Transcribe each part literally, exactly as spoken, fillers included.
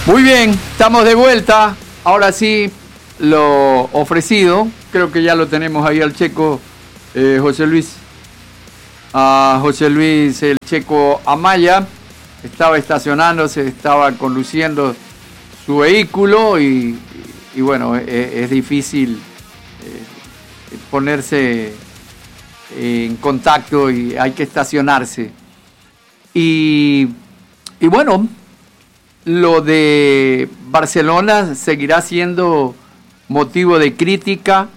Muy bien, estamos de vuelta. Ahora sí, lo ofrecido, creo que ya lo tenemos ahí al Checo eh, José Luis. A José Luis, el Checo Amaya, estaba estacionándose, estaba conduciendo su vehículo y, y bueno, es, es difícil eh, ponerse en contacto y hay que estacionarse. Y, y bueno, lo de Barcelona seguirá siendo motivo de crítica,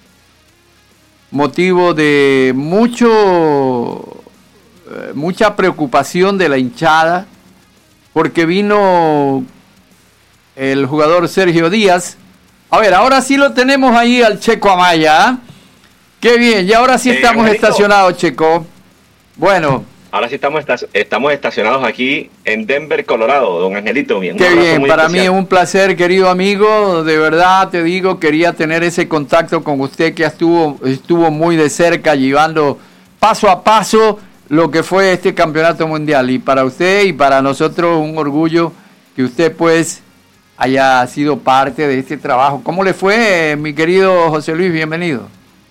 motivo de mucho, eh, mucha preocupación de la hinchada, porque vino el jugador Sergio Díaz. A ver, ahora sí lo tenemos ahí al Checo Amaya, ¿eh? Qué bien, y ahora sí estamos eh, estacionados, Checo. Bueno. Ahora sí estamos, estamos estacionados aquí en Denver, Colorado, don Angelito. Bien, qué bien, para especial. mí es un placer, querido amigo. De verdad te digo, quería tener ese contacto con usted que estuvo, estuvo muy de cerca, llevando paso a paso lo que fue este campeonato mundial. Y para usted y para nosotros un orgullo que usted pues haya sido parte de este trabajo. ¿Cómo le fue, mi querido José Luis? Bienvenido.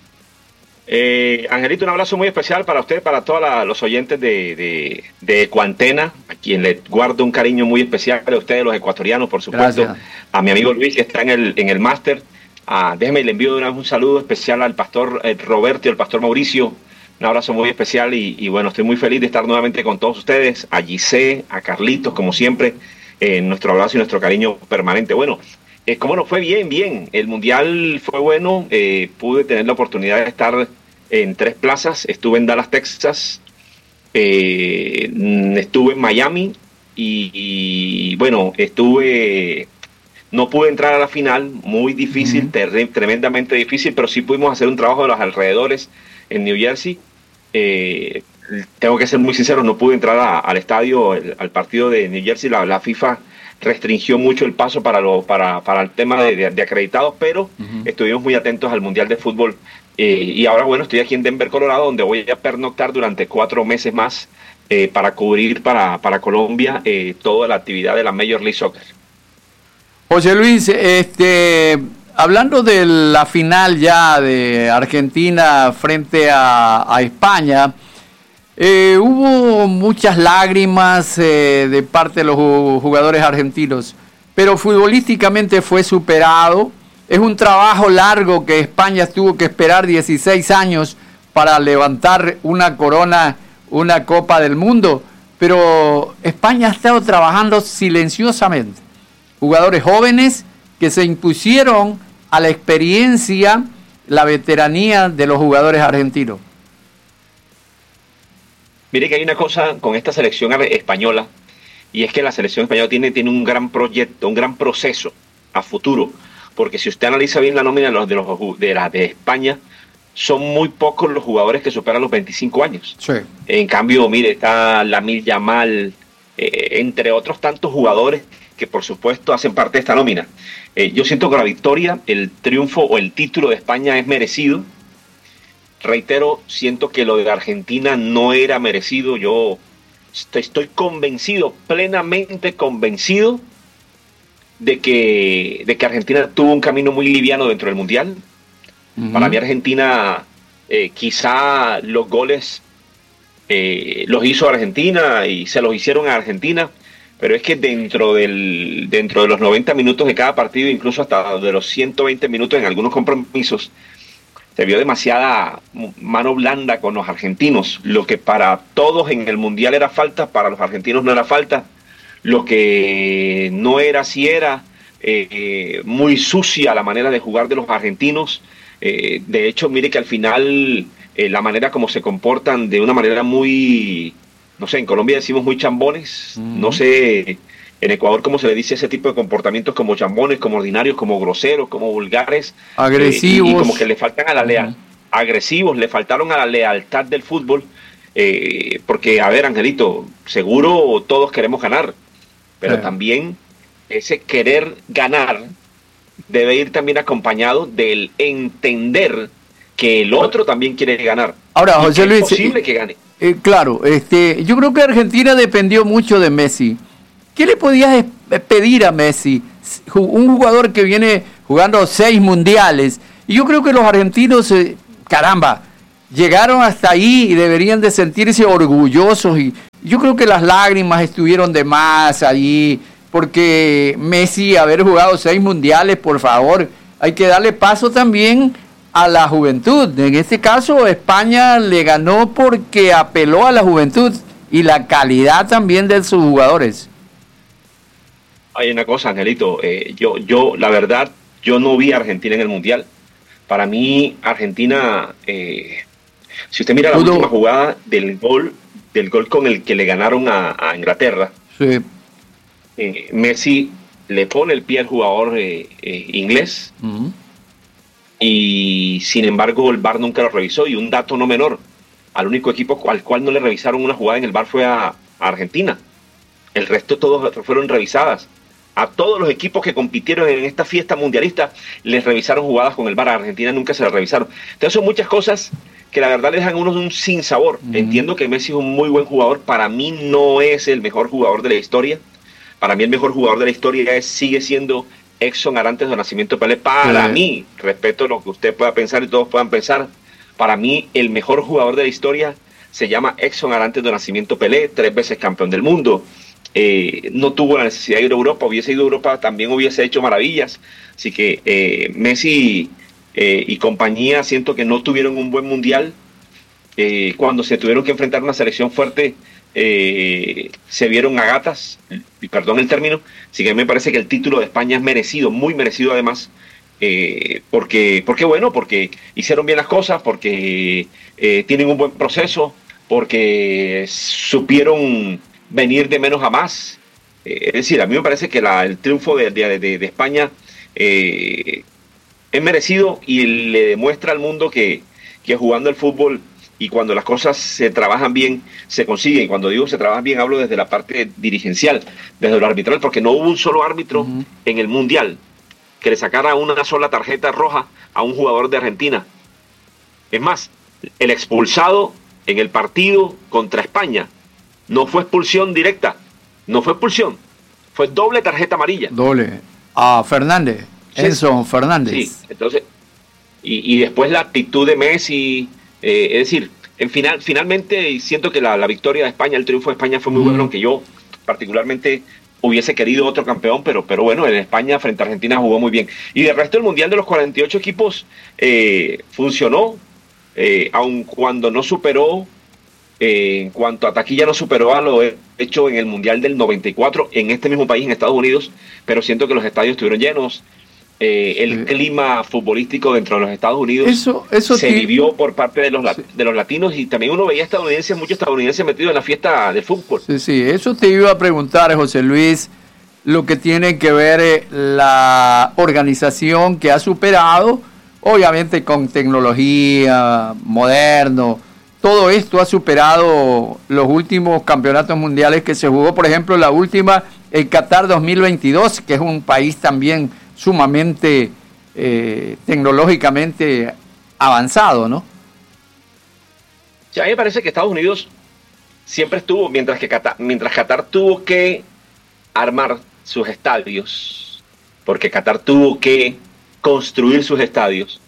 Eh, Angelito, un abrazo muy especial para usted, para todos la, los oyentes de, de, de Ecuantena, a quien le guardo un cariño muy especial a ustedes, los ecuatorianos, por supuesto. Gracias. A mi amigo Luis, que está en el en el máster. Ah, déjeme, le envío de una vez un saludo especial al pastor eh, Roberto y al pastor Mauricio. Un abrazo muy especial y, y bueno, estoy muy feliz de estar nuevamente con todos ustedes. A Gisé, a Carlitos, como siempre, eh, nuestro abrazo y nuestro cariño permanente. Bueno, eh, cómo nos fue bien, bien. El Mundial fue bueno, eh, pude tener la oportunidad de estar en tres plazas. Estuve en Dallas, Texas, eh, estuve en Miami y, y bueno, estuve, no pude entrar a la final, muy difícil, uh-huh. ter- tremendamente difícil, pero sí pudimos hacer un trabajo de los alrededores en New Jersey. Eh, tengo que ser muy sincero, no pude entrar a, al estadio, el, al partido de New Jersey. La, la FIFA restringió mucho el paso para, lo, para, para el tema de, de, de acreditados, pero uh-huh. estuvimos muy atentos al Mundial de Fútbol. Eh, y ahora, bueno, estoy aquí en Denver, Colorado, donde voy a pernoctar durante cuatro meses más eh, para cubrir para, para Colombia eh, toda la actividad de la Major League Soccer. José Luis, este, hablando de la final ya de Argentina frente a, a España, eh, hubo muchas lágrimas eh, de parte de los jugadores argentinos, pero futbolísticamente fue superado. Es un trabajo largo que España tuvo que esperar dieciséis años para levantar una corona, una Copa del Mundo, pero España ha estado trabajando silenciosamente. Jugadores jóvenes que se impusieron a la experiencia, la veteranía de los jugadores argentinos. Mire que hay una cosa con esta selección española, y es que la selección española tiene, tiene un gran proyecto, un gran proceso a futuro. Porque si usted analiza bien la nómina de, los, de, los, de la de España, son muy pocos los jugadores que superan los veinticinco años. Sí. En cambio, mire, está Lamine Yamal, eh, entre otros tantos jugadores que por supuesto hacen parte de esta nómina. Eh, yo siento que la victoria, el triunfo o el título de España es merecido. Reitero, siento que lo de Argentina no era merecido. Yo estoy convencido, plenamente convencido, de que, de que Argentina tuvo un camino muy liviano dentro del Mundial. Uh-huh. Para mí Argentina, eh, quizá los goles eh, los hizo Argentina y se los hicieron a Argentina, pero es que dentro, del, dentro de los noventa minutos de cada partido, incluso hasta de los ciento veinte minutos en algunos compromisos, se vio demasiada mano blanda con los argentinos. Lo que para todos en el Mundial era falta, para los argentinos no era falta. Lo que no era, sí era. Eh, muy sucia la manera de jugar de los argentinos. Eh, de hecho, mire que al final eh, la manera como se comportan de una manera muy, no sé, en Colombia decimos muy chambones. Uh-huh. No sé, en Ecuador cómo se le dice ese tipo de comportamientos, como chambones, como ordinarios, como groseros, como vulgares. Agresivos. Eh, y, y como que le faltan a la lealtad. Uh-huh. Agresivos, le faltaron a la lealtad del fútbol. Eh, porque, a ver, Angelito, seguro todos queremos ganar, pero sí. también ese querer ganar debe ir también acompañado del entender que el otro también quiere ganar. Ahora, José Luis, es posible que gane. Eh, claro, este, yo creo que Argentina dependió mucho de Messi. ¿Qué le podías pedir a Messi, un jugador que viene jugando seis mundiales, y yo creo que los argentinos, eh, caramba, llegaron hasta ahí y deberían de sentirse orgullosos, y yo creo que las lágrimas estuvieron de más allí, porque Messi, haber jugado seis mundiales, por favor, hay que darle paso también a la juventud. En este caso, España le ganó porque apeló a la juventud y la calidad también de sus jugadores. Hay una cosa, Angelito, eh, yo, yo, la verdad, yo no vi a Argentina en el Mundial. Para mí, Argentina, eh, si usted mira la Pudo... última jugada del gol, del gol con el que le ganaron a, a Inglaterra, sí. eh, Messi le pone el pie al jugador eh, eh, inglés, uh-huh. y sin embargo el V A R nunca lo revisó. Y un dato no menor, al único equipo al cual no le revisaron una jugada en el V A R fue a, a Argentina. El resto todos fueron revisadas. A todos los equipos que compitieron en esta fiesta mundialista les revisaron jugadas con el V A R. A Argentina nunca se las revisaron. Entonces son muchas cosas que la verdad le dejan a unos un sinsabor. Uh-huh. Entiendo que Messi es un muy buen jugador. Para mí no es el mejor jugador de la historia. Para mí el mejor jugador de la historia es, sigue siendo Edson Arantes do Nascimento Pelé. Para sí. mí, respeto lo que usted pueda pensar y todos puedan pensar, para mí el mejor jugador de la historia se llama Edson Arantes do Nascimento Pelé, tres veces campeón del mundo. Eh, no tuvo la necesidad de ir a Europa, hubiese ido a Europa también hubiese hecho maravillas. Así que eh, Messi eh, y compañía siento que no tuvieron un buen mundial. Eh, cuando se tuvieron que enfrentar a una selección fuerte, eh, se vieron a gatas, y perdón el término. Así que me parece que el título de España es merecido, muy merecido además, eh, porque, porque bueno, porque hicieron bien las cosas, porque eh, tienen un buen proceso, porque supieron venir de menos a más. Eh, es decir, a mí me parece que la, el triunfo de, de, de, de España eh, es merecido y le demuestra al mundo que, que jugando el fútbol y cuando las cosas se trabajan bien, se consiguen. Y cuando digo se trabajan bien, hablo desde la parte dirigencial, desde lo arbitral, porque no hubo un solo árbitro uh-huh. en el Mundial que le sacara una sola tarjeta roja a un jugador de Argentina. Es más, el expulsado en el partido contra España no fue expulsión directa, no fue expulsión, fue doble tarjeta amarilla. Doble. A Fernández, sí. Enzo Fernández. Sí, entonces, y, y después la actitud de Messi, eh, es decir, en final, finalmente siento que la, la victoria de España, el triunfo de España fue muy mm. bueno, aunque yo particularmente hubiese querido otro campeón, pero, pero bueno, en España frente a Argentina jugó muy bien. Y del resto del Mundial de los cuarenta y ocho equipos eh, funcionó, eh, aun cuando no superó, eh, en cuanto a taquilla no superó a lo hecho en el Mundial del noventa y cuatro en este mismo país, en Estados Unidos, pero siento que los estadios estuvieron llenos. Eh, el sí. clima futbolístico dentro de los Estados Unidos eso, eso se sí. vivió por parte de los, sí. de los latinos, y también uno veía estadounidenses, muchos estadounidenses metidos en la fiesta de fútbol. Sí, sí, eso te iba a preguntar, José Luis, lo que tiene que ver eh, la organización que ha superado, obviamente con tecnología, moderno, todo esto ha superado los últimos campeonatos mundiales que se jugó, por ejemplo, la última, el Qatar dos mil veintidós, que es un país también sumamente eh, tecnológicamente avanzado, ¿no? Sí, a mí me parece que Estados Unidos siempre estuvo, mientras que Qatar, mientras Qatar tuvo que armar sus estadios, porque Qatar tuvo que construir sus estadios,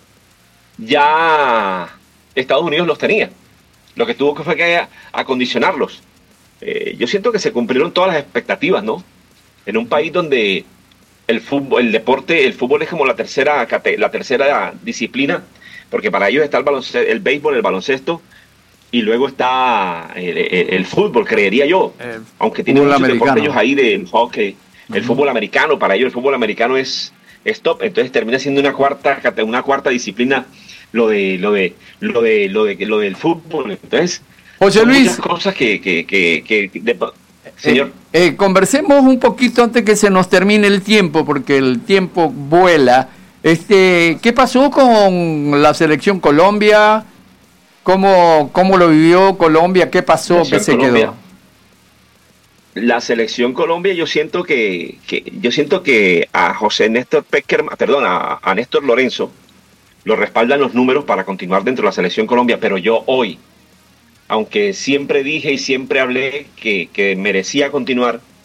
ya Estados Unidos los tenía. Lo que tuvo que fue que acondicionarlos. Eh, yo siento que se cumplieron todas las expectativas, ¿no? En un país donde el fútbol, el deporte, el fútbol es como la tercera, la tercera disciplina, porque para ellos está el baloncesto, el béisbol, el baloncesto, y luego está el, el, el fútbol, creería yo, eh, aunque tienen muchos deportes ellos ahí del hockey, uh-huh. el fútbol americano, para ellos el fútbol americano es, es top, entonces termina siendo una cuarta, una cuarta disciplina lo de, lo de, lo de, lo de, lo del fútbol. Entonces, José Luis, muchas cosas que, que, que, que de, señor. Eh, eh, conversemos un poquito antes que se nos termine el tiempo, porque el tiempo vuela. Este, ¿qué pasó con la selección Colombia? ¿Cómo, cómo lo vivió Colombia? ¿Qué pasó que se Colombia. quedó? La selección Colombia, yo siento que, que yo siento que a José Néstor Peckerman, perdón, a, a Néstor Lorenzo lo respaldan los números para continuar dentro de la selección Colombia, pero yo hoy, aunque siempre dije y siempre hablé que, que merecía continuar,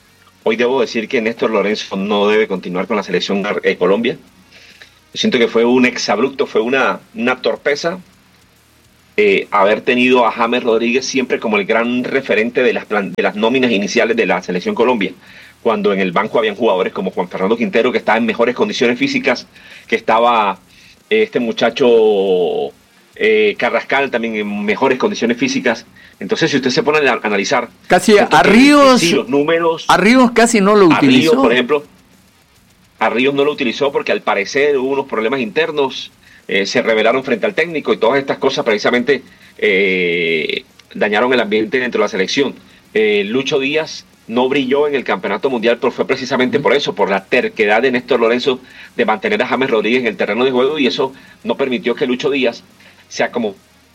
Hoy debo decir que Néstor Lorenzo no debe continuar con la selección de Colombia. Yo siento que fue un exabrupto, fue una, una torpeza eh, haber tenido a James Rodríguez siempre como el gran referente de las, plan, de las nóminas iniciales de la selección Colombia, cuando en el banco habían jugadores como Juan Fernando Quintero, que estaba en mejores condiciones físicas, que estaba eh, este muchacho eh, Carrascal también en mejores condiciones físicas. Entonces, si usted se pone a analizar... Casi a Ríos, sí, los números, a Ríos casi no lo utilizó. A Ríos, por ejemplo, a Ríos no lo utilizó porque al parecer hubo unos problemas internos, eh, se revelaron frente al técnico y todas estas cosas precisamente eh, dañaron el ambiente dentro de la selección. Eh, Lucho Díaz no brilló en el Campeonato Mundial, pero fue precisamente por eso, por la terquedad de Néstor Lorenzo de mantener a James Rodríguez en el terreno de juego, y eso no permitió que Lucho Díaz sea como...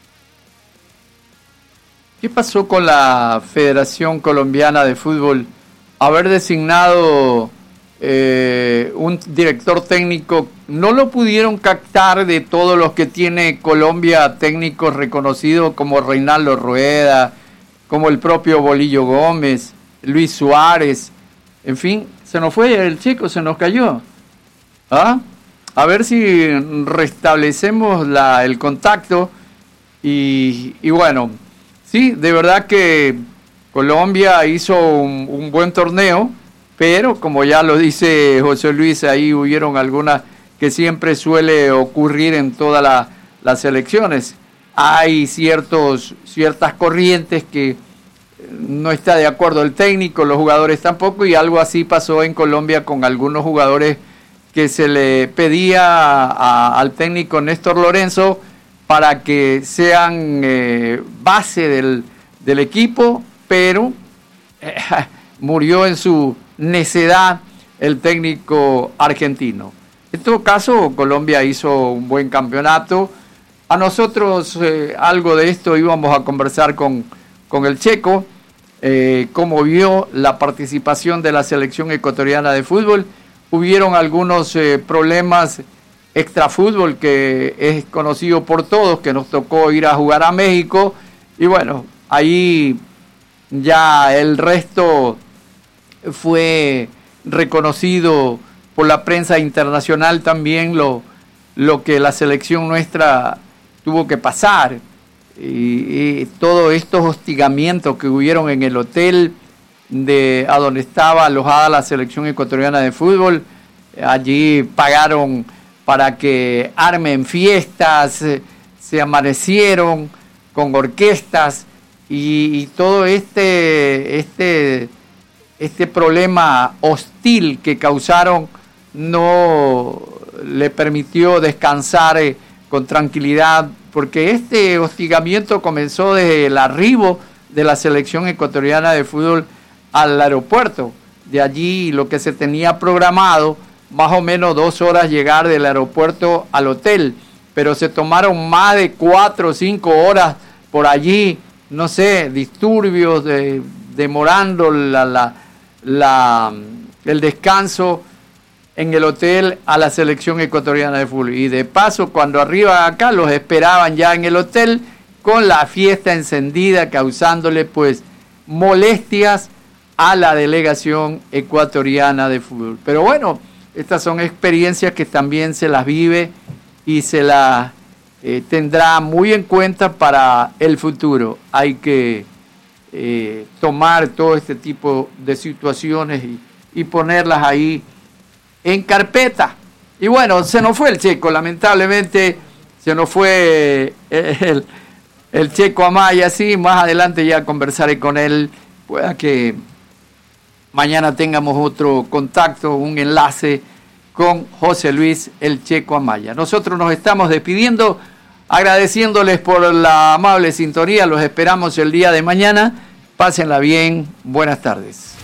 ¿Qué pasó con la Federación Colombiana de Fútbol? Haber designado eh, un director técnico, no lo pudieron captar de todos los que tiene Colombia, técnicos reconocidos como Reinaldo Rueda, como el propio Bolillo Gómez, Luis Suárez, en fin, se nos fue el chico, se nos cayó. ¿Ah? A ver si restablecemos la, el contacto y, y bueno, sí, de verdad que Colombia hizo un, un buen torneo, pero como ya lo dice José Luis, ahí hubieron algunas que siempre suele ocurrir en todas la, las elecciones. Hay ciertos, ciertas corrientes que no está de acuerdo el técnico, los jugadores tampoco, y algo así pasó en Colombia con algunos jugadores que se le pedía a, a, al técnico Néstor Lorenzo para que sean eh, base del, del equipo, pero eh, murió en su necedad el técnico argentino. En todo caso, Colombia hizo un buen campeonato. A nosotros eh, algo de esto íbamos a conversar con, con el Checo, eh, cómo vio la participación de la selección ecuatoriana de fútbol. Hubieron algunos eh, problemas extrafútbol que es conocido por todos, que nos tocó ir a jugar a México, y bueno, ahí ya el resto fue reconocido por la prensa internacional también lo, lo que la selección nuestra tuvo que pasar, y, y todos estos hostigamientos que hubieron en el hotel de a donde estaba alojada la selección ecuatoriana de fútbol. Allí pagaron para que armen fiestas, se amanecieron con orquestas y, y todo este, este, este problema hostil que causaron no le permitió descansar eh, con tranquilidad, porque este hostigamiento comenzó desde el arribo de la selección ecuatoriana de fútbol al aeropuerto. De allí lo que se tenía programado, más o menos dos horas llegar del aeropuerto al hotel, pero se tomaron más de cuatro o cinco horas por allí, no sé, disturbios, de, demorando la, la, la, el descanso en el hotel a la selección ecuatoriana de fútbol. Y de paso, cuando arriban acá, los esperaban ya en el hotel con la fiesta encendida, causándole pues molestias a la delegación ecuatoriana de fútbol. Pero bueno, estas son experiencias que también se las vive y se las eh, tendrá muy en cuenta para el futuro. Hay que eh, tomar todo este tipo de situaciones y, y ponerlas ahí en carpeta. Y bueno, se nos fue el Checo, lamentablemente se nos fue el, el Checo Amaya, sí, más adelante ya conversaré con él, pueda que mañana tengamos otro contacto, un enlace con José Luis el Checo Amaya. Nosotros nos estamos despidiendo, agradeciéndoles por la amable sintonía, los esperamos el día de mañana, pásenla bien, buenas tardes.